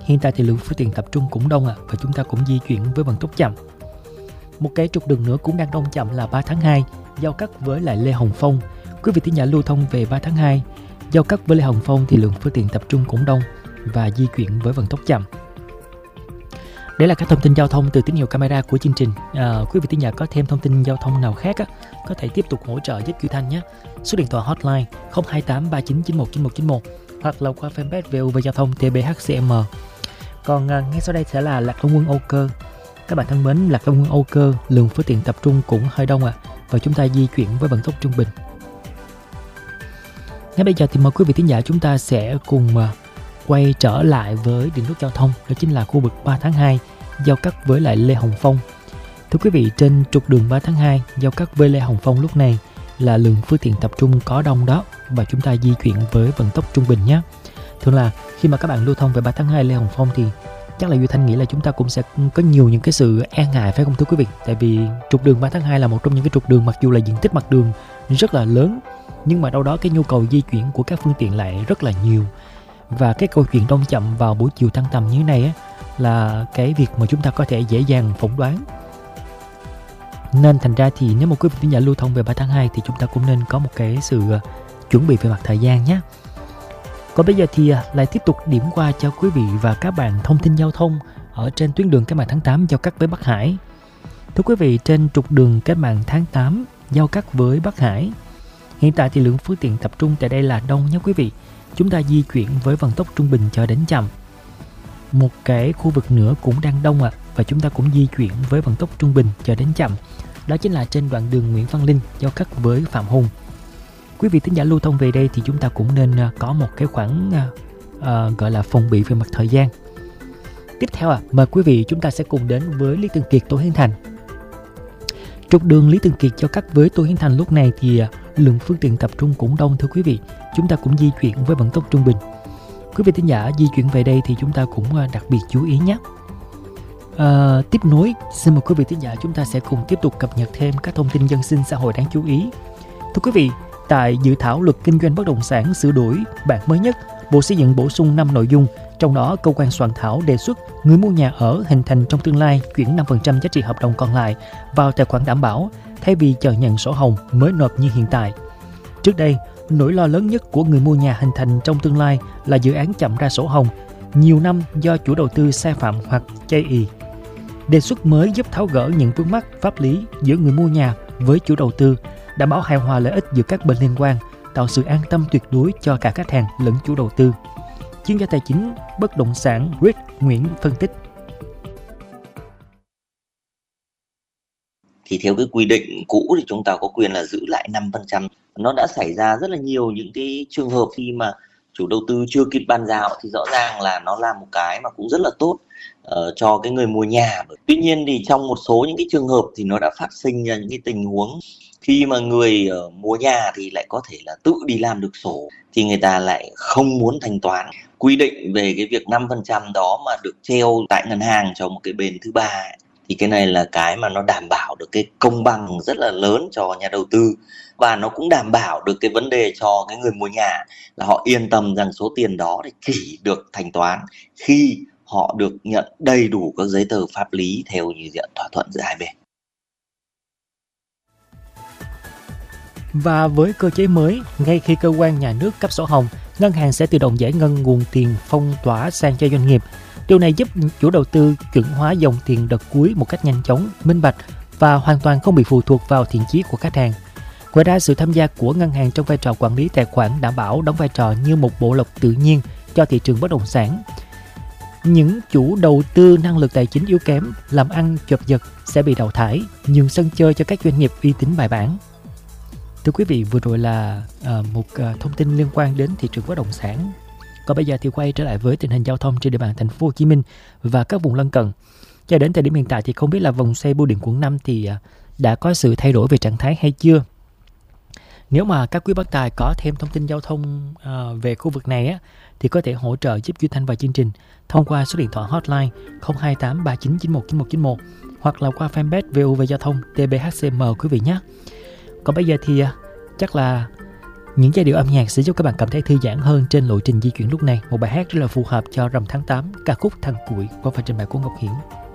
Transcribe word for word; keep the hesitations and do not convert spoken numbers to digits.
Hiện tại thì lượng phương tiện tập trung cũng đông ạ, à, và chúng ta cũng di chuyển với vận tốc chậm. Một cái trục đường nữa cũng đang đông chậm là ba tháng hai, giao cắt với lại Lê Hồng Phong. Quý vị thính giả lưu thông về ba tháng hai, giao cắt với Lê Hồng Phong thì lượng phương tiện tập trung cũng đông và di chuyển với vận tốc chậm. Đấy là các thông tin giao thông từ tín hiệu camera của chương trình. À, quý vị thính giả có thêm thông tin giao thông nào khác á, có thể tiếp tục hỗ trợ giúp Duy Thanh nhé. Số điện thoại hotline không hai tám ba chín chín một chín một chín một hoặc là qua fanpage vê o vê Giao thông tê bê hát xê em. Còn à, ngay sau đây sẽ là Lạc Long Quân Âu Cơ. Các bạn thân mến, Lạc Long Quân Âu Cơ lượng phương tiện tập trung cũng hơi đông ạ, à, và chúng ta di chuyển với vận tốc trung bình. Ngay bây giờ thì mời quý vị thính giả chúng ta sẽ cùng à, quay trở lại với điểm nút giao thông, đó chính là khu vực ba tháng hai giao cắt với lại Lê Hồng Phong. Thưa quý vị, trên trục đường ba tháng hai giao cắt với Lê Hồng Phong lúc này là lượng phương tiện tập trung có đông đó, và chúng ta di chuyển với vận tốc trung bình nhé. Thường là khi mà các bạn lưu thông về ba tháng hai Lê Hồng Phong thì chắc là Duy Thanh nghĩ là chúng ta cũng sẽ có nhiều những cái sự e ngại, phải không thưa quý vị? Tại vì trục đường ba tháng hai là một trong những cái trục đường mặc dù là diện tích mặt đường rất là lớn, nhưng mà đâu đó cái nhu cầu di chuyển của các phương tiện lại rất là nhiều. Và cái câu chuyện đông chậm vào buổi chiều tăng tầm như thế này á, là cái việc mà chúng ta có thể dễ dàng phỏng đoán. Nên thành ra thì nếu mà quý vị thính giả lưu thông về ba tháng hai thì chúng ta cũng nên có một cái sự chuẩn bị về mặt thời gian nhé. Còn bây giờ thì lại tiếp tục điểm qua cho quý vị và các bạn thông tin giao thông ở trên tuyến đường Cách mạng tháng tám giao cắt với Bắc Hải. Thưa quý vị, trên trục đường Cách mạng tháng tám giao cắt với Bắc Hải, hiện tại thì lượng phương tiện tập trung tại đây là đông nhé quý vị. Chúng ta di chuyển với vận tốc trung bình cho đến chậm. Một cái khu vực nữa cũng đang đông ạ, à, và chúng ta cũng di chuyển với vận tốc trung bình cho đến chậm. Đó chính là trên đoạn đường Nguyễn Văn Linh giao cắt với Phạm Hùng. Quý vị thính giả lưu thông về đây thì chúng ta cũng nên có một cái khoảng uh, gọi là phòng bị về mặt thời gian. Tiếp theo à, mời quý vị chúng ta sẽ cùng đến với Lý Thường Kiệt, Tô Hiến Thành. Trục đường Lý Thường Kiệt giao cắt với Tô Hiến Thành lúc này thì uh, lượng phương tiện tập trung cũng đông thưa quý vị. Chúng ta cũng di chuyển với vận tốc trung bình. Quý vị thính giả di chuyển về đây thì chúng ta cũng đặc biệt chú ý nhé. À, tiếp nối, xin mời quý vị thính giả chúng ta sẽ cùng tiếp tục cập nhật thêm các thông tin dân sinh xã hội đáng chú ý. Thưa quý vị, tại dự thảo luật kinh doanh bất động sản sửa đổi bản mới nhất, Bộ Xây dựng bổ sung năm nội dung, trong đó cơ quan soạn thảo đề xuất người mua nhà ở hình thành trong tương lai chuyển năm phần trăm giá trị hợp đồng còn lại vào tài khoản đảm bảo thay vì chờ nhận sổ hồng mới nộp như hiện tại. Trước đây, nỗi lo lớn nhất của người mua nhà hình thành trong tương lai là dự án chậm ra sổ hồng nhiều năm do chủ đầu tư sai phạm hoặc chây ì. Đề xuất mới giúp tháo gỡ những vướng mắc pháp lý giữa người mua nhà với chủ đầu tư, đảm bảo hài hòa lợi ích giữa các bên liên quan, tạo sự an tâm tuyệt đối cho cả khách hàng lẫn chủ đầu tư. Chuyên gia tài chính bất động sản Rick Nguyễn phân tích. Thì theo cái quy định cũ thì chúng ta có quyền là giữ lại năm phần trăm. Nó đã xảy ra rất là nhiều những cái trường hợp khi mà chủ đầu tư chưa kịp bàn giao thì rõ ràng là nó là một cái mà cũng rất là tốt uh, cho cái người mua nhà. Tuy nhiên thì trong một số những cái trường hợp thì nó đã phát sinh ra những cái tình huống khi mà người uh, mua nhà thì lại có thể là tự đi làm được sổ thì người ta lại không muốn thanh toán. Quy định về cái việc năm phần trăm đó mà được treo tại ngân hàng cho một cái bên thứ ba ấy, thì cái này là cái mà nó đảm bảo được cái công bằng rất là lớn cho nhà đầu tư, và nó cũng đảm bảo được cái vấn đề cho cái người mua nhà là họ yên tâm rằng số tiền đó thì chỉ được thanh toán khi họ được nhận đầy đủ các giấy tờ pháp lý theo như diện thỏa thuận giữa hai bên. Và với cơ chế mới, ngay khi cơ quan nhà nước cấp sổ hồng, ngân hàng sẽ tự động giải ngân nguồn tiền phong tỏa sang cho doanh nghiệp. Điều này giúp chủ đầu tư chuẩn hóa dòng tiền đợt cuối một cách nhanh chóng, minh bạch và hoàn toàn không bị phụ thuộc vào thiện chí của khách hàng. Ngoài ra, sự tham gia của ngân hàng trong vai trò quản lý tài khoản đảm bảo đóng vai trò như một bộ lọc tự nhiên cho thị trường bất động sản. Những chủ đầu tư năng lực tài chính yếu kém, làm ăn chộp giật sẽ bị đào thải, nhường sân chơi cho các doanh nghiệp uy tín bài bản. Thưa quý vị, vừa rồi là uh, một uh, thông tin liên quan đến thị trường bất động sản. Còn bây giờ thì quay trở lại với tình hình giao thông trên địa bàn thành phố Hồ Chí Minh và các vùng lân cận. Cho đến thời điểm hiện tại thì không biết là vòng xoay Bưu điện quận năm thì uh, đã có sự thay đổi về trạng thái hay chưa. Nếu mà các quý bác tài có thêm thông tin giao thông uh, về khu vực này á, thì có thể hỗ trợ giúp Duy Thanh và chương trình thông qua số điện thoại hotline không hai tám ba chín chín một chín một chín một hoặc là qua fanpage vê o vê Giao thông tê bê hát xê em quý vị nhé. Còn bây giờ thì uh, chắc là Những giai điệu âm nhạc sẽ giúp các bạn cảm thấy thư giãn hơn trên lộ trình di chuyển lúc này. Một bài hát rất là phù hợp cho rằm tháng tám, ca khúc Thằng Cuội qua phần trình bày của Ngọc Hiển.